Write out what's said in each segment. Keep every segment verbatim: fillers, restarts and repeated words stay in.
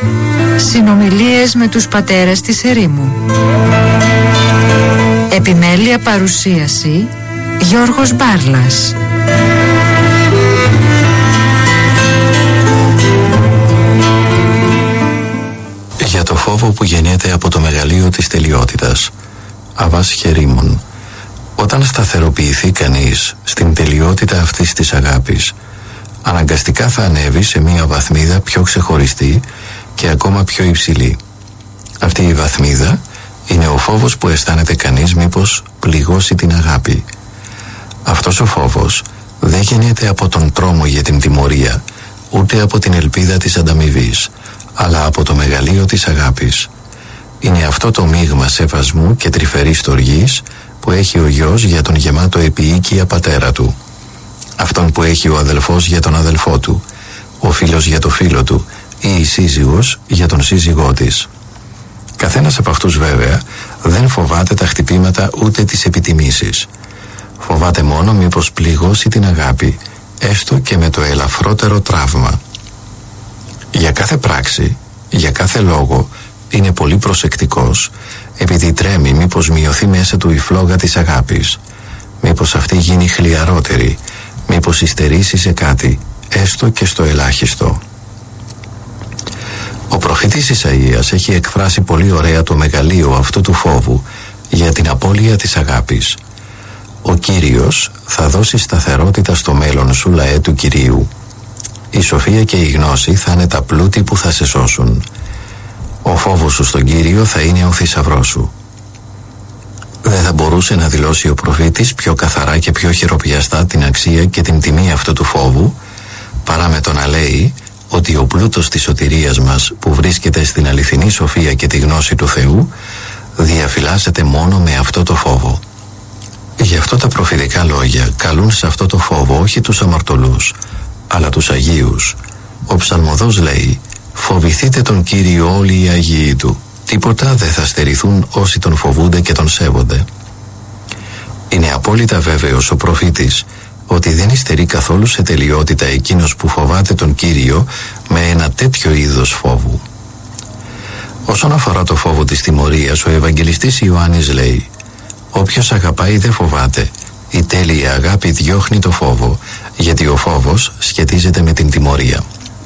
Συνομιλίες με τους πατέρες της ερήμου. Επιμέλεια παρουσίαση Γιώργος Μπάρλας. Για το φόβο που γεννιέται από το μεγαλείο της τελειότητας. Αβάς Χερήμων. Όταν σταθεροποιηθεί κανείς στην τελειότητα αυτής της αγάπης, αναγκαστικά θα ανέβει σε μία βαθμίδα πιο ξεχωριστή και ακόμα πιο υψηλή. Αυτή η βαθμίδα είναι ο φόβος που αισθάνεται κανείς μήπως πληγώσει την αγάπη. Αυτός ο φόβος δεν γεννιέται από τον τρόμο για την τιμωρία, ούτε από την ελπίδα της ανταμοιβής, αλλά από το μεγαλείο της αγάπης. Είναι αυτό το μείγμα σεβασμού και τρυφερής στοργής που έχει ο γιος για τον γεμάτο επιοίκεια πατέρα του. Αυτόν που έχει ο αδελφός για τον αδελφό του, ο φίλος για το φίλο του ή η σύζυγος για τον σύζυγό της. Καθένας από αυτούς βέβαια δεν φοβάται τα χτυπήματα ούτε τις επιτιμήσεις. Φοβάται μόνο μήπως πληγώσει την αγάπη, έστω και με το ελαφρότερο τραύμα. Για κάθε πράξη, για κάθε λόγο είναι πολύ προσεκτικός, επειδή τρέμει μήπως μειωθεί μέσα του η φλόγα της αγάπης, μήπως αυτή γίνει χλιαρότερη, μήπως υστερήσει σε κάτι, έστω και στο ελάχιστο. Ο προφήτης Ισαΐας έχει εκφράσει πολύ ωραία το μεγαλείο αυτού του φόβου για την απώλεια της αγάπης. Ο Κύριος θα δώσει σταθερότητα στο μέλλον σου, λαέ του Κυρίου. Η σοφία και η γνώση θα είναι τα πλούτη που θα σε σώσουν. Ο φόβος σου στον Κύριο θα είναι ο θησαυρός σου. Δεν θα μπορούσε να δηλώσει ο προφήτης πιο καθαρά και πιο χειροπιαστά την αξία και την τιμή αυτού του φόβου, παρά με το να λέει ότι ο πλούτος της σωτηρίας μας που βρίσκεται στην αληθινή σοφία και τη γνώση του Θεού διαφυλάσσεται μόνο με αυτό το φόβο. Γι' αυτό τα προφητικά λόγια καλούν σε αυτό το φόβο όχι τους αμαρτωλούς, αλλά τους Αγίους. Ο Ψαλμοδός λέει: «Φοβηθείτε τον Κύριο όλοι οι Αγίοι του, τίποτα δεν θα στερηθούν όσοι τον φοβούνται και τον σέβονται». Είναι απόλυτα βέβαιος ο προφήτης ότι δεν υστερεί καθόλου σε τελειότητα εκείνος που φοβάται τον Κύριο με ένα τέτοιο είδος φόβου. Όσον αφορά το φόβο της τιμωρίας, ο Ευαγγελιστής Ιωάννης λέει: «Όποιος αγαπάει δεν φοβάται, η τέλεια αγάπη διώχνει το φόβο, γιατί ο φόβος σχετίζεται με την τιμωρία».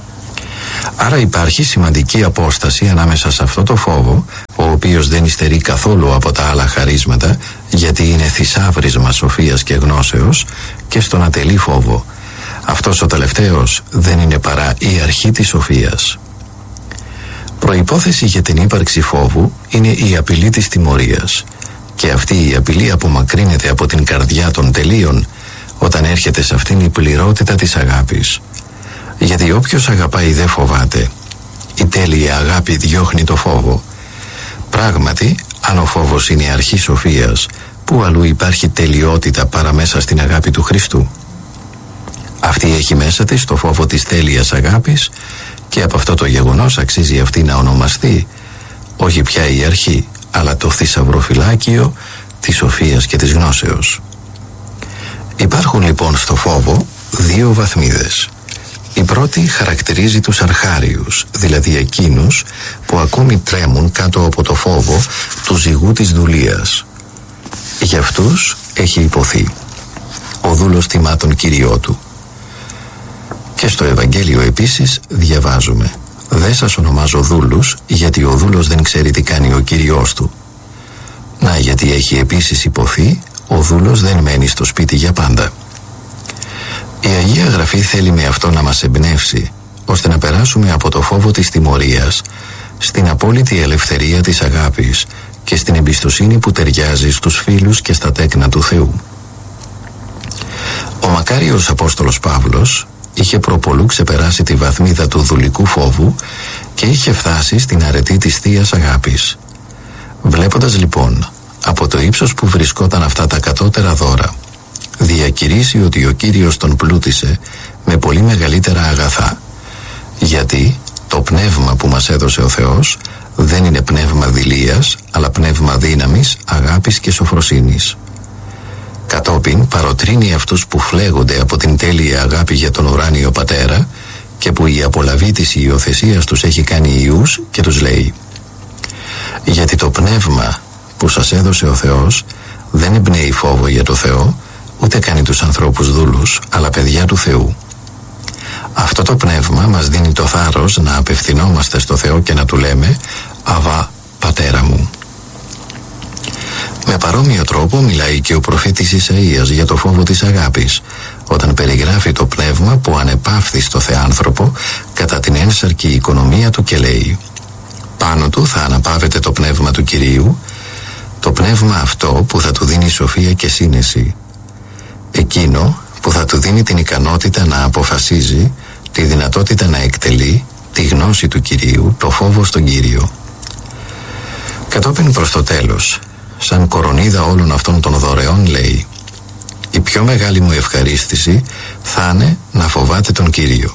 Άρα υπάρχει σημαντική απόσταση ανάμεσα σε αυτό το φόβο, ο οποίος δεν υστερεί καθόλου από τα άλλα χαρίσματα, γιατί είναι θησάβρισμα σοφίας και γνώσεως, και στον ατελή φόβο. Αυτός ο τελευταίος δεν είναι παρά η αρχή της σοφίας. Προϋπόθεση για την ύπαρξη φόβου είναι η απειλή της τιμωρίας, και αυτή η απειλή απομακρύνεται από την καρδιά των τελείων όταν έρχεται σε αυτήν η πληρότητα της αγάπης. Γιατί όποιος αγαπάει δεν φοβάται. Η τέλεια αγάπη διώχνει το φόβο. Πράγματι, αν ο φόβος είναι η αρχή σοφίας, πού αλλού υπάρχει τελειότητα παρά μέσα στην αγάπη του Χριστού? Αυτή έχει μέσα της το φόβο της τέλειας αγάπης, και από αυτό το γεγονός αξίζει αυτή να ονομαστεί όχι πια η αρχή, αλλά το θησαυροφυλάκιο της σοφίας και της γνώσεως. Υπάρχουν λοιπόν στο φόβο δύο βαθμίδες. Η πρώτη χαρακτηρίζει τους αρχάριους, δηλαδή εκείνους που ακόμη τρέμουν κάτω από το φόβο του ζυγού της δουλείας. Για αυτούς έχει υποθεί: «Ο δούλος τιμά τον Κύριό του». Και στο Ευαγγέλιο επίσης διαβάζουμε: «Δεν σας ονομάζω δούλους, γιατί ο δούλος δεν ξέρει τι κάνει ο Κύριός του». Να, γιατί έχει επίσης υποθεί: «Ο δούλος δεν μένει στο σπίτι για πάντα». Η Αγία Γραφή θέλει με αυτό να μας εμπνεύσει, ώστε να περάσουμε από το φόβο της τιμωρίας στην απόλυτη ελευθερία της αγάπης και στην εμπιστοσύνη που ταιριάζει στους φίλους και στα τέκνα του Θεού. Ο μακάριος Απόστολος Παύλος είχε προπολού ξεπεράσει τη βαθμίδα του δουλικού φόβου και είχε φτάσει στην αρετή της Θείας Αγάπης. Βλέποντας λοιπόν από το ύψος που βρισκόταν αυτά τα κατώτερα δώρα, διακηρύσει ότι ο Κύριος τον πλούτησε με πολύ μεγαλύτερα αγαθά, γιατί το πνεύμα που μας έδωσε ο Θεός δεν είναι πνεύμα δειλίας, αλλά πνεύμα δύναμης, αγάπης και σοφροσύνης. Κατόπιν παροτρύνει αυτούς που φλέγονται από την τέλεια αγάπη για τον ουράνιο Πατέρα και που η απολαβή της υιοθεσίας τους έχει κάνει ιούς, και τους λέει: γιατί το πνεύμα που σας έδωσε ο Θεός δεν εμπνέει φόβο για το Θεό, ούτε κάνει τους ανθρώπους δούλους, αλλά παιδιά του Θεού. Αυτό το πνεύμα μας δίνει το θάρρος να απευθυνόμαστε στο Θεό και να του λέμε: Αβά, Πατέρα μου. Με παρόμοιο τρόπο μιλάει και ο προφήτης Ισαΐας για το φόβο της αγάπης, όταν περιγράφει το πνεύμα που ανεπαύθη στο θεάνθρωπο κατά την ένσαρκη οικονομία του και λέει: πάνω του θα αναπαύεται το πνεύμα του Κυρίου, το πνεύμα αυτό που θα του δίνει σοφία και σύνεση, εκείνο που θα του δίνει την ικανότητα να αποφασίζει, τη δυνατότητα να εκτελεί, τη γνώση του Κυρίου, το φόβο στον Κύριο. Κατόπιν προς το τέλος, σαν κορονίδα όλων αυτών των δωρεών, λέει: η πιο μεγάλη μου ευχαρίστηση θα είναι να φοβάτε τον Κύριο.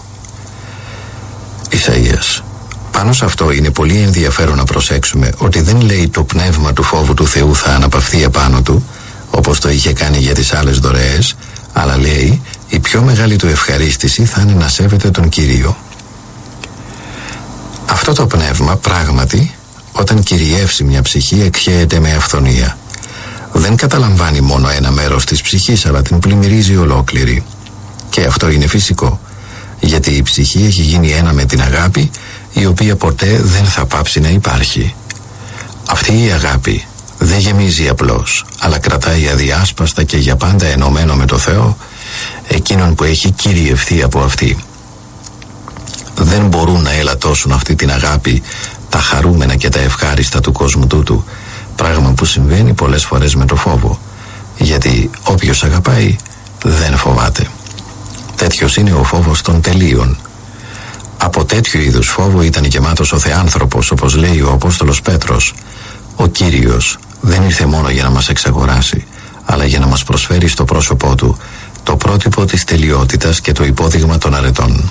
Ισαΐας. Πάνω σε αυτό είναι πολύ ενδιαφέρον να προσέξουμε ότι δεν λέει το πνεύμα του φόβου του Θεού θα αναπαυθεί επάνω του, όπως το είχε κάνει για τις άλλες δωρεές, αλλά λέει η πιο μεγάλη του ευχαρίστηση θα είναι να σέβεται τον Κύριο. Αυτό το πνεύμα πράγματι, όταν κυριεύσει μια ψυχή, εκχέεται με αυθονία. Δεν καταλαμβάνει μόνο ένα μέρος της ψυχής, αλλά την πλημμυρίζει ολόκληρη. Και αυτό είναι φυσικό, γιατί η ψυχή έχει γίνει ένα με την αγάπη, η οποία ποτέ δεν θα πάψει να υπάρχει. Αυτή η αγάπη δεν γεμίζει απλώς, αλλά κρατάει αδιάσπαστα και για πάντα ενωμένο με το Θεό εκείνον που έχει κυριευθεί από αυτή. Δεν μπορούν να ελαττώσουν αυτή την αγάπη τα χαρούμενα και τα ευχάριστα του κόσμου τούτου, πράγμα που συμβαίνει πολλές φορές με το φόβο, γιατί όποιος αγαπάει δεν φοβάται. Τέτοιος είναι ο φόβος των τελείων. Από τέτοιου είδους φόβο ήταν γεμάτος ο θεάνθρωπος, όπως λέει ο Απόστολος Πέτρος. Ο Κύριος δεν ήρθε μόνο για να μας εξαγοράσει, αλλά για να μας προσφέρει στο πρόσωπό του το πρότυπο της τελειότητας και το υπόδειγμα των αρετών.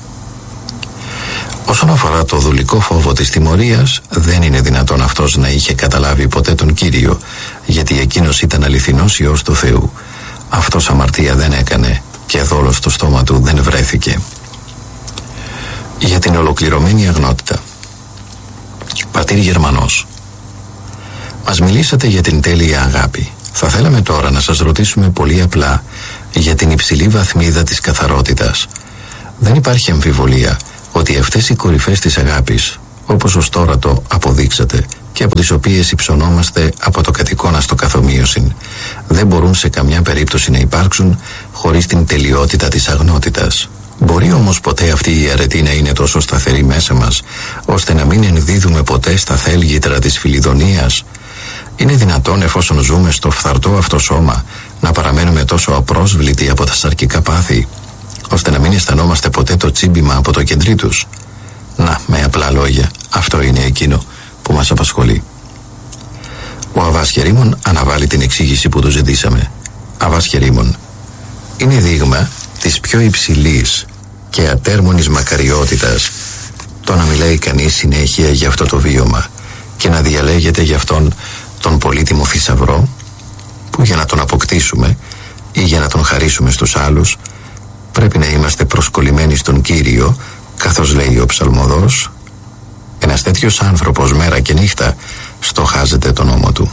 Όσον αφορά το δουλικό φόβο της τιμωρίας, δεν είναι δυνατόν αυτός να είχε καταλάβει ποτέ τον Κύριο, γιατί εκείνος ήταν αληθινός Υιός του Θεού. Αυτός αμαρτία δεν έκανε και δόλος στο στόμα του δεν βρέθηκε. Για την ολοκληρωμένη αγνότητα. Πατήρ Γερμανός, μας μιλήσατε για την τέλεια αγάπη. Θα θέλαμε τώρα να σας ρωτήσουμε πολύ απλά για την υψηλή βαθμίδα της καθαρότητας. Δεν υπάρχει αμφιβολία ότι αυτές οι κορυφές της αγάπης, όπως ως τώρα το αποδείξατε και από τις οποίες υψωνόμαστε από το κατοικώνα στο καθομοίωσιν, δεν μπορούν σε καμιά περίπτωση να υπάρξουν χωρίς την τελειότητα της αγνότητας. Μπορεί όμως ποτέ αυτή η αρετή να είναι τόσο σταθερή μέσα μας, ώστε να μην ενδίδουμε ποτέ στα θέλγητρα της φιλιδονίας? Είναι δυνατόν, εφόσον ζούμε στο φθαρτό αυτό σώμα, να παραμένουμε τόσο απρόσβλητοι από τα σαρκικά πάθη, ώστε να μην αισθανόμαστε ποτέ το τσίμπημα από το κεντρί τους? Να, με απλά λόγια, αυτό είναι εκείνο που μας απασχολεί. Ο Αββάς Χερίμων αναβάλει την εξήγηση που του ζητήσαμε. Αββάς Χερίμων, είναι δείγμα της πιο υψηλής και ατέρμονης μακαριότητας το να μιλάει κανείς συνέχεια για αυτό το βίωμα και να διαλέγεται για αυτόν τον πολύτιμο θησαυρό, που για να τον αποκτήσουμε ή για να τον χαρίσουμε στους άλλους πρέπει να είμαστε προσκολλημένοι στον Κύριο, καθώς λέει ο ψαλμοδός: ένας τέτοιος άνθρωπος μέρα και νύχτα στοχάζεται τον νόμο του.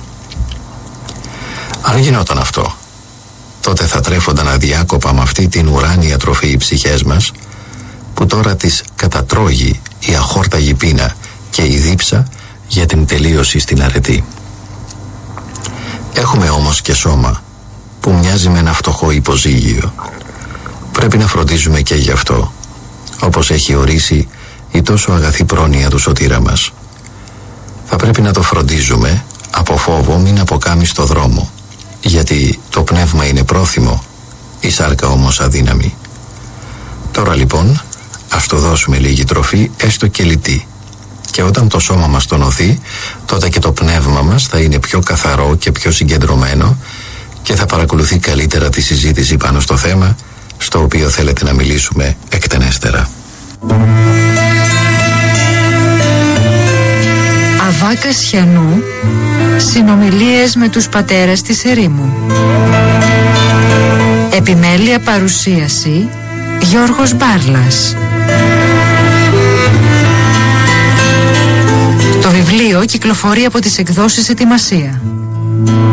Αν γινόταν αυτό, τότε θα τρέφονταν αδιάκοπα με αυτή την ουράνια τροφή οι ψυχές μας, που τώρα τις κατατρώγει η αχόρταγη πείνα και η δίψα για την τελείωση στην αρετή. Έχουμε όμως και σώμα που μοιάζει με ένα φτωχό υποζύγιο. Πρέπει να φροντίζουμε και γι' αυτό, όπως έχει ορίσει η τόσο αγαθή πρόνοια του σωτήρα μας. Θα πρέπει να το φροντίζουμε από φόβο μην αποκάμει στο δρόμο, γιατί το πνεύμα είναι πρόθυμο, η σάρκα όμως αδύναμη. Τώρα λοιπόν ας το δώσουμε λίγη τροφή, έστω και λιτή, και όταν το σώμα μας τονωθεί, τότε και το πνεύμα μας θα είναι πιο καθαρό και πιο συγκεντρωμένο και θα παρακολουθεί καλύτερα τη συζήτηση πάνω στο θέμα στο οποίο θέλετε να μιλήσουμε εκτενέστερα. Αββά Κασιανού, συνομιλίες με τους πατέρες της ερήμου. Επιμέλεια παρουσίαση Γιώργος Μπάρλας. Κυκλοφορεί από τις εκδόσεις Ετοιμασία.